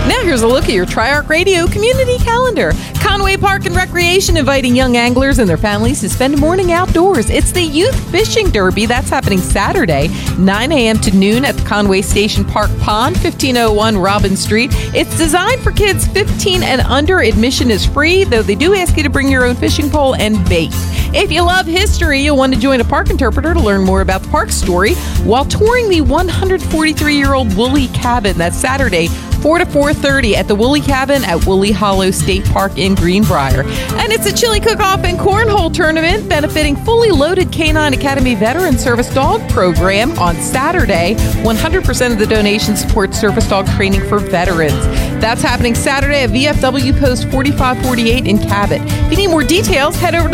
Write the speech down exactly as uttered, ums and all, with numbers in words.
Now here's a look at your Tri-Arc Radio community calendar. Conway Park and Recreation inviting young anglers and their families to spend a morning outdoors. It's the Youth Fishing Derby. That's happening Saturday, nine a.m. to noon at the Conway Station Park Pond, fifteen oh one Robin Street. It's designed for kids fifteen and under. Admission is free, though they do ask you to bring your own fishing pole and bait. If you love history, you'll want to join a park interpreter to learn more about the park story while touring the one hundred forty-three-year-old Woolly Cabin. That's Saturday, four to four thirty at the Woolly Cabin at Woolly Hollow State Park in Greenbrier. And it's a chili cook-off and cornhole tournament benefiting Fully Loaded Canine Academy Veteran Service Dog Program on Saturday. one hundred percent of the donation supports service dog training for veterans. That's happening Saturday at V F W Post forty-five forty-eight in Cabot. If you need more details, head over to